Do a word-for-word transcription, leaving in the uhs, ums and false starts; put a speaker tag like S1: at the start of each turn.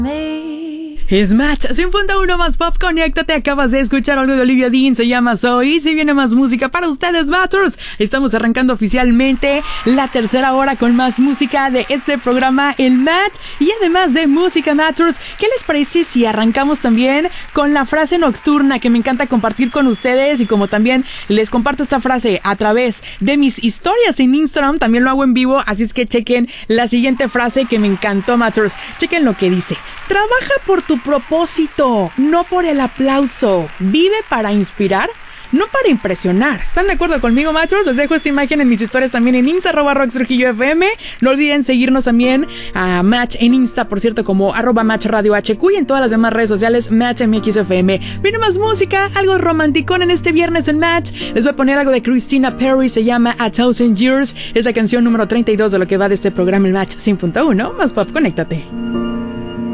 S1: Es Match cien punto uno más Pop, conéctate. Acabas de escuchar algo de Olivia Dean, se llama Soy. Y si viene más música para ustedes, Matters. Estamos arrancando oficialmente la tercera hora con más música de este programa, El Match. Y además de música, Matters, ¿qué les parece si arrancamos también con la frase nocturna que me encanta compartir con ustedes? Y como también les comparto esta frase a través de mis historias en Instagram, también lo hago en vivo, así es que chequen la siguiente frase que me encantó, Matters. Chequen lo que dice: trabaja por tu propósito, no por el aplauso. Vive para inspirar, no para impresionar. ¿Están de acuerdo conmigo, Matters? Les dejo esta imagen en mis historias también en Insta, arroba Rox Trujillo F M. No olviden seguirnos también a Match en Insta, por cierto, como arroba Match Radio H Q, y en todas las demás redes sociales, Match M X F M. Viene más música, algo romanticón en este viernes en Match. Les voy a poner algo de Christina Perry, se llama A Thousand Years. Es la canción número treinta y dos de lo que va de este programa, el Match cien punto uno más Pop, conéctate.